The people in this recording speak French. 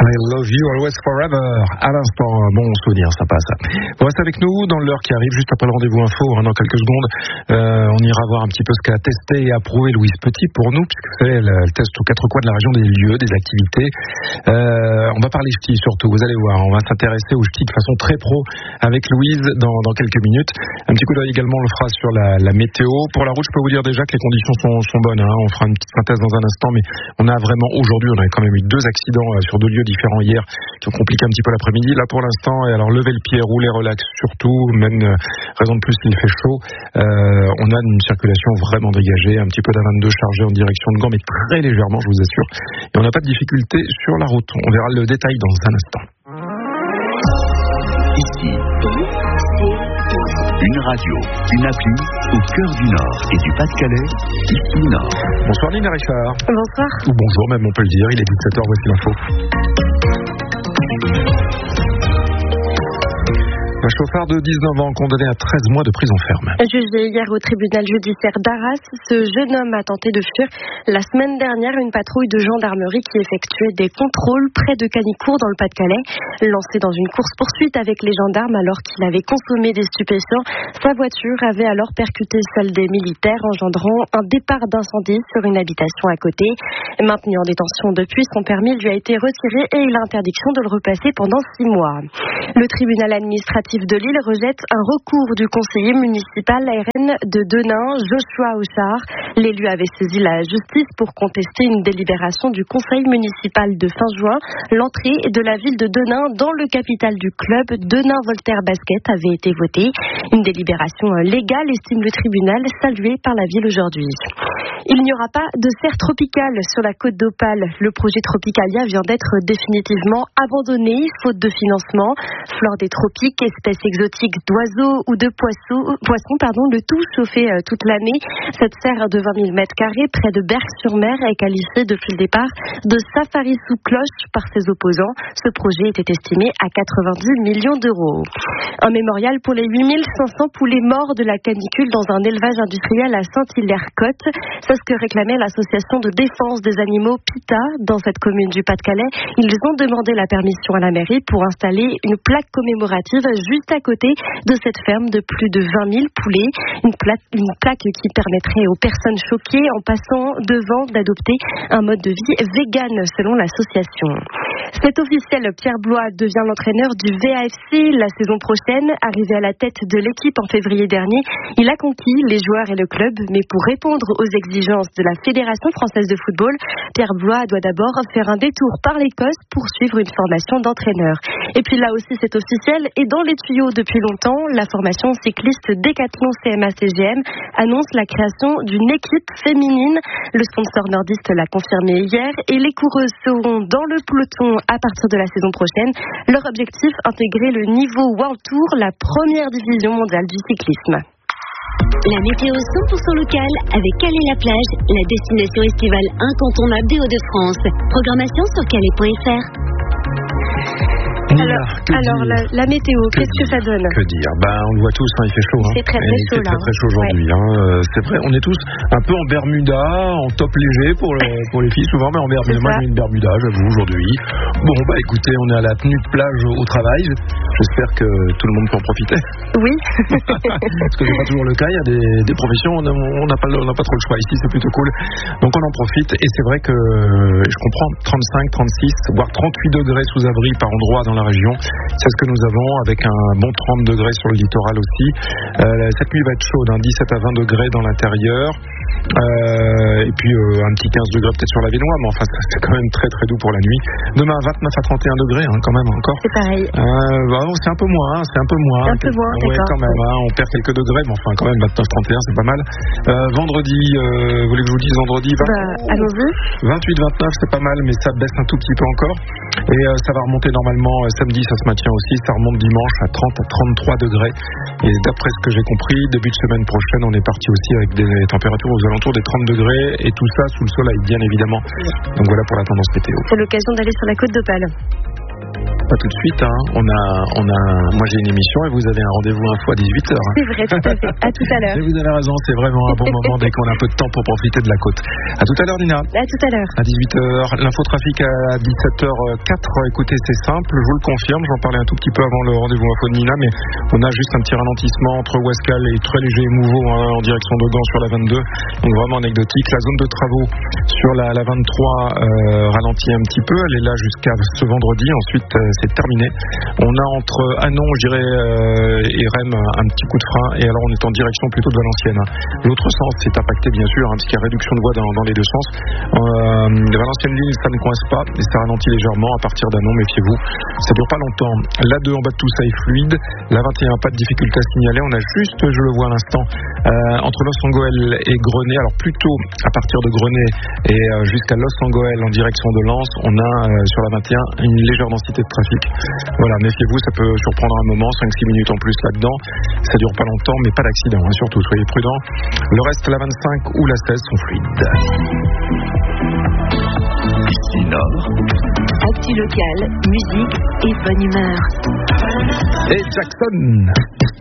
I love you always forever. À l'instant, un bon souvenir, ça passe. Vous restez avec nous dans l'heure qui arrive, juste après le rendez-vous info, dans quelques secondes. On ira voir un petit peu ce qu'a testé et approuvé Louise Petit pour nous, puisque elle teste aux quatre coins de la région des lieux, des activités. On va parler ski surtout, vous allez voir. On va s'intéresser au ski de façon très pro avec Louise dans quelques minutes. Un petit coup d'œil également, on le fera sur la météo. Pour la route, je peux vous dire déjà que les conditions sont bonnes. On fera une petite synthèse dans un instant, mais on a vraiment aujourd'hui, on a quand même eu 2 accidents sur 2 lieux différents hier qui ont compliqué un petit peu l'après-midi. Là pour l'instant, et alors levez le pied, roulez relax surtout, même raison de plus il fait chaud. On a une circulation vraiment dégagée, un petit peu d'A22 chargé en direction de Gand, mais très légèrement, je vous assure. Et on n'a pas de difficulté sur la route. On verra le détail dans un instant. Ici, une radio, une appli au cœur du Nord et du Pas-de-Calais, ici Nord. Bonsoir Nina Richard. Bonsoir. Ou bonjour même on peut le dire, il est 17h, voici l'info. Un chauffard de 19 ans condamné à 13 mois de prison ferme. Jugé hier au tribunal judiciaire d'Arras, ce jeune homme a tenté de fuir la semaine dernière une patrouille de gendarmerie qui effectuait des contrôles près de Canicourt dans le Pas-de-Calais. Lancé dans une course-poursuite avec les gendarmes alors qu'il avait consommé des stupéfiants, sa voiture avait alors percuté celle des militaires, engendrant un départ d'incendie sur une habitation à côté. Maintenu en détention depuis, son permis lui a été retiré et il a interdiction de le repasser pendant 6 mois. Le tribunal administratif de Lille rejette un recours du conseiller municipal RN de Denain, Joshua Auchard. L'élu avait saisi la justice pour contester une délibération du conseil municipal de fin juin. L'entrée de la ville de Denain dans le capital du club, Denain Voltaire Basket, avait été votée. Une délibération légale, estime le tribunal, saluée par la ville aujourd'hui. Il n'y aura pas de serre tropicale sur la côte d'Opale. Le projet Tropicalia vient d'être définitivement abandonné, faute de financement. Flore des tropiques, espèces exotiques d'oiseaux ou de poissons, le tout chauffé toute l'année. Cette serre de 20 000 m2 près de Berck-sur-Mer est qualifiée depuis le départ de safari sous cloche par ses opposants. Ce projet était estimé à 90 millions d'euros. Un mémorial pour les 8500 poulets morts de la canicule dans un élevage industriel à Saint-Hilaire-Côte. C'est ce que réclamait l'association de défense des animaux PITA dans cette commune du Pas-de-Calais. Ils ont demandé la permission à la mairie pour installer une plaque commémorative juste à côté de cette ferme de plus de 20 000 poulets. Une plaque qui permettrait aux personnes choquées en passant devant d'adopter un mode de vie vegan selon l'association. C'est officiel, Pierre Blois devient l'entraîneur du VAFC la saison prochaine. Arrivé à la tête de l'équipe en février dernier, il a conquis les joueurs et le club, mais pour répondre aux exigences de la Fédération française de football, Pierre Blois doit d'abord faire un détour par l'Écosse pour suivre une formation d'entraîneur. Et puis là aussi c'est officiel, et dans les tuyaux depuis longtemps, la formation cycliste Décathlon CMA-CGM annonce la création d'une équipe féminine. Le sponsor nordiste l'a confirmé hier, et les coureuses seront dans le peloton à partir de la saison prochaine. Leur objectif, intégrer le niveau World Tour, la première division mondiale du cyclisme. La météo 100% locale avec Calais-la-Plage, la destination estivale incontournable des Hauts-de-France. Programmation sur calais.fr. Alors la météo, qu'est-ce que ça donne? Que dire? On le voit tous, il fait chaud. C'est très chaud là. C'est très chaud aujourd'hui. Ouais. C'est vrai, on est tous un peu en Bermuda, en top léger pour les filles souvent, mais en Bermuda. Moi j'ai une Bermuda, j'avoue, aujourd'hui. Bon, écoutez, on est à la tenue de plage au travail. J'espère que tout le monde peut en profiter. Oui. Parce que c'est pas toujours le cas. Il y a des professions, on n'a pas trop le choix. Ici, c'est plutôt cool. Donc on en profite. Et c'est vrai que je comprends, 35, 36, voire 38 degrés sous abri par endroit dans la région. C'est ce que nous avons, avec un bon 30 degrés sur le littoral aussi. Cette nuit va être chaude, 17 à 20 degrés dans l'intérieur. Et puis un petit 15 degrés peut-être sur la Vénois, mais enfin c'est quand même très très doux pour la nuit. Demain 29 à 31 degrés quand même encore. C'est pareil. C'est un peu moins. Ouais, quand même. On perd quelques degrés, mais enfin quand même 29-31 c'est pas mal. Vendredi, vous voulez que je vous dise vendredi? Allons-y. 28-29 c'est pas mal, mais ça baisse un tout petit peu encore. Et ça va remonter normalement samedi, ça se maintient aussi. Ça remonte dimanche à 30 à 33 degrés. Et d'après ce que j'ai compris, début de semaine prochaine, on est parti aussi avec des températures aux alentours des 30 degrés. Et tout ça sous le soleil, bien évidemment. Donc voilà pour la tendance météo. C'est l'occasion d'aller sur la côte d'Opale. pas tout de suite. Moi j'ai une émission et vous avez un rendez-vous info à 18h. C'est vrai, tout à fait. À tout à l'heure. Et vous avez raison, c'est vraiment un bon moment dès qu'on a un peu de temps pour profiter de la côte. À tout à l'heure, Nina. À tout à l'heure. À 18h, l'infotrafic à 17h04. Écoutez, c'est simple, je vous le confirme. J'en parlais un tout petit peu avant le rendez-vous info de Nina, mais on a juste un petit ralentissement entre Ouascal et très léger et Mouveau en direction de Gand sur la 22. Donc vraiment anecdotique. La zone de travaux sur la 23 ralentit un petit peu. Elle est là jusqu'à ce vendredi. Ensuite, c'est terminé. On a entre Anon, je dirais, et Rennes un petit coup de frein. Et alors, on est en direction plutôt de Valenciennes. L'autre sens est impacté, bien sûr, parce qu'il y a réduction de voie dans les deux sens. Valenciennes-Lille, ça ne coince pas, et ça ralentit légèrement à partir d'Anon, méfiez-vous. Ça dure pas longtemps. La 2 en bas de tout ça est fluide. La 21, pas de difficulté à signaler. On a juste, je le vois à l'instant, entre Los-Angoël et Grenay. Alors plutôt à partir de Grenay et jusqu'à Los-Angoël en direction de Lens, on a sur la 21 une légère densité de trafic. Voilà, méfiez-vous, ça peut surprendre un moment, 5-6 minutes en plus là-dedans. Ça dure pas longtemps, mais pas d'accident, surtout, soyez prudents. Le reste, la 25 ou la 16 sont fluides. Ici Nord. Actu local, musique et bonne humeur. Et Jackson.